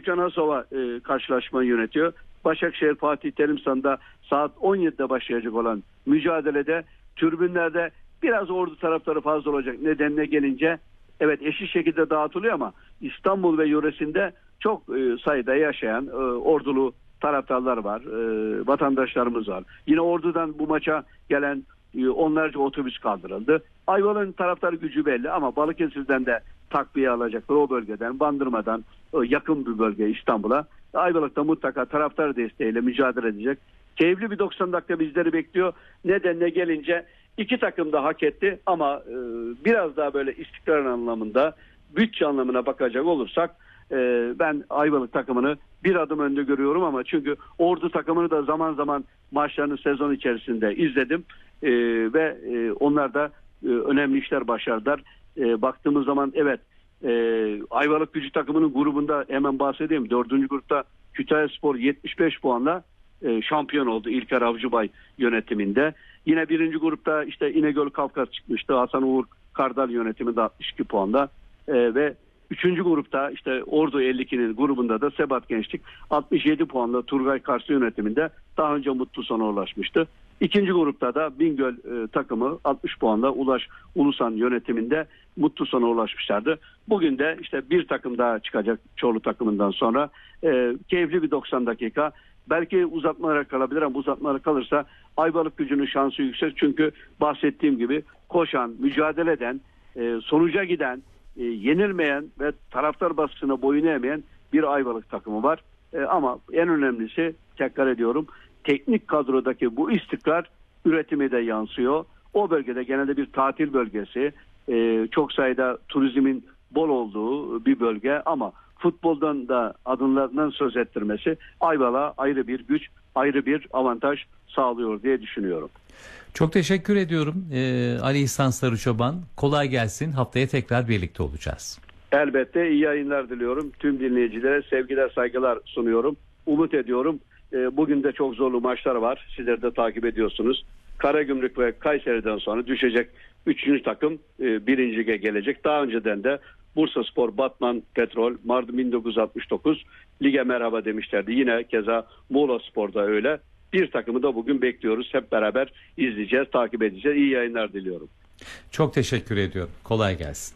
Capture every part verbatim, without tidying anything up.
Gökçen Asova e, karşılaşmayı yönetiyor. Başakşehir Fatih Terim Stadı'nda saat on yedide başlayacak olan mücadelede tribünlerde biraz Ordu taraftarı fazla olacak nedenine gelince, evet eşit şekilde dağıtılıyor ama İstanbul ve yöresinde çok e, sayıda yaşayan e, Ordulu taraftarlar var, e, vatandaşlarımız var. Yine Ordu'dan bu maça gelen e, onlarca otobüs kaldırıldı. Ayvalık'ın taraftarı gücü belli ama Balıkesir'den de takviye alacaklar o bölgeden, Bandırma'dan e, yakın bir bölge İstanbul'a. Ayvalık'ta mutlaka taraftar desteğiyle mücadele edecek. Keyifli bir doksan dakika bizleri bekliyor. Nedenine gelince iki takım da hak etti ama e, biraz daha böyle istikrar anlamında, bütçe anlamına bakacak olursak e, ben Ayvalık takımını bir adım önde görüyorum ama çünkü Ordu takımını da zaman zaman maçlarını sezon içerisinde izledim e, ve e, onlar da e, önemli işler başardılar. E, baktığımız zaman evet e, Ayvalık Gücü takımının grubunda hemen bahsedeyim. Dördüncü grupta Kütahyaspor yetmiş beş puanla e, şampiyon oldu İlker Avcıbay yönetiminde. Yine birinci grupta işte İnegöl Kafkas çıkmıştı. Hasan Uğur Kardal yönetiminde altmış iki puanda e, ve üçüncü grupta işte Ordu elli ikinin grubunda da Sebat Gençlik altmış yedi puanla Turgay Karslı yönetiminde daha önce mutlu sona ulaşmıştı. İkinci grupta da Bingöl e, takımı altmış puanla Ulaş Ulusan yönetiminde mutlu sona ulaşmışlardı. Bugün de işte bir takım daha çıkacak Çorlu takımından sonra. E, keyifli bir doksan dakika. Belki uzatmalara kalabilir ama uzatmalara kalırsa Ayvalık Gücü'nün şansı yüksek. Çünkü bahsettiğim gibi koşan, mücadele eden, e, sonuca giden, e, yenilmeyen ve taraftar baskısına boyun eğmeyen bir Ayvalık takımı var. E, ama en önemlisi, tekrar ediyorum, teknik kadrodaki bu istikrar üretime de yansıyor. O bölgede genelde bir tatil bölgesi, e, çok sayıda turizmin bol olduğu bir bölge ama futboldan da adımlarından söz ettirmesi Ayvalık'a ayrı bir güç, ayrı bir avantaj sağlıyor diye düşünüyorum. Çok teşekkür ediyorum ee, Ali İhsan Sarıçoban. Kolay gelsin. Haftaya tekrar birlikte olacağız. Elbette iyi yayınlar diliyorum. Tüm dinleyicilere sevgiler, saygılar sunuyorum. Umut ediyorum. E, bugün de çok zorlu maçlar var. Sizler de takip ediyorsunuz. Karagümrük ve Kayseri'den sonra düşecek üçüncü takım e, birinci lige gelecek. Daha önceden de Bursaspor, Batman Petrol, Mardin bin dokuz yüz altmış dokuz lige merhaba demişlerdi. Yine keza Muğlaspor'da öyle. Bir takımı da bugün bekliyoruz. Hep beraber izleyeceğiz, takip edeceğiz. İyi yayınlar diliyorum. Çok teşekkür ediyorum. Kolay gelsin.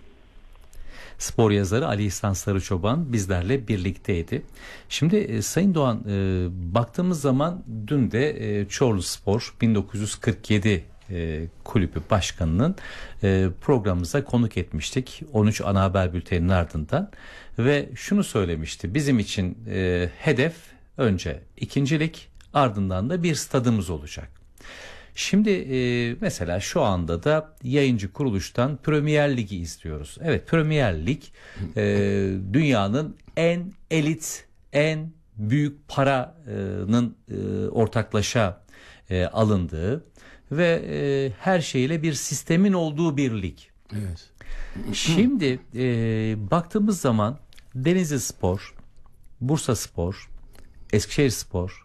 Spor yazarı Ali İhsan Sarıçoban bizlerle birlikteydi. Şimdi e, Sayın Doğan, e, baktığımız zaman dün de e, Çorluspor bin dokuz yüz kırk yedi e, kulübü başkanının e, programımıza konuk etmiştik. on üç ana haber bülteninin ardından ve şunu söylemişti. Bizim için e, hedef önce ikincilik, ardından da bir stadımız olacak. Şimdi e, mesela şu anda da yayıncı kuruluştan Premier Lig'i izliyoruz. Evet, Premier Lig e, dünyanın en elit, en büyük paranın e, ortaklaşa e, alındığı ve e, her şeyle bir sistemin olduğu bir lig. Evet. Şimdi e, baktığımız zaman Denizlispor, Bursaspor, Eskişehirspor,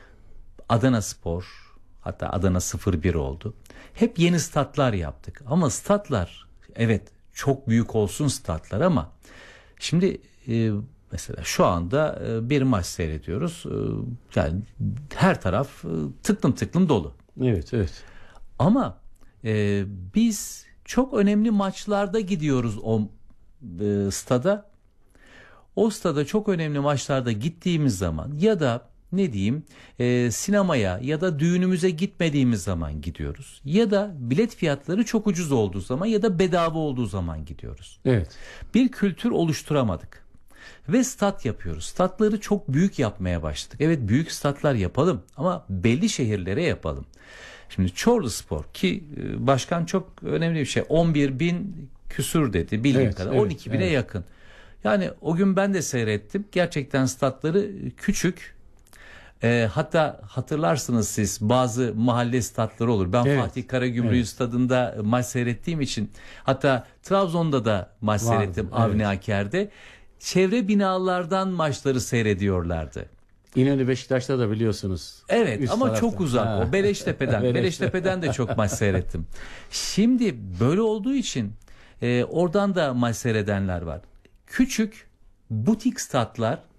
Adanaspor, hatta Adana sıfır bir oldu. Hep yeni statlar yaptık. Ama statlar, evet çok büyük olsun statlar ama şimdi e, mesela şu anda e, bir maç seyrediyoruz. E, yani her taraf e, tıklım tıklım dolu. Evet, evet. Ama e, biz çok önemli maçlarda gidiyoruz o e, stada. O stada çok önemli maçlarda gittiğimiz zaman ya da ne diyeyim e, sinemaya ya da düğünümüze gitmediğimiz zaman gidiyoruz. Ya da bilet fiyatları çok ucuz olduğu zaman ya da bedava olduğu zaman gidiyoruz. Evet. Bir kültür oluşturamadık. Ve stat yapıyoruz. Statları çok büyük yapmaya başladık. Evet, büyük statlar yapalım ama belli şehirlere yapalım. Şimdi Çorluspor ki başkan çok önemli bir şey. on bir bin küsür dedi bildiğim evet, kadar. Evet, on iki bine evet. yakın. Yani o gün ben de seyrettim. Gerçekten statları küçük. E, hatta hatırlarsınız siz bazı mahalle statları olur. Ben evet. Fatih Karagümrük evet. stadında maç seyrettiğim için, hatta Trabzon'da da maç Vardı, seyrettim evet. Avni Aker'de. Çevre binalardan maçları seyrediyorlardı. İnönü Beşiktaş'ta da biliyorsunuz. Evet Üst ama tarafta. çok uzak. Ha. O Beleştepe'den. Beleştepe'den de çok maç seyrettim. Şimdi böyle olduğu için e, oradan da maç seyredenler var. Küçük butik statlar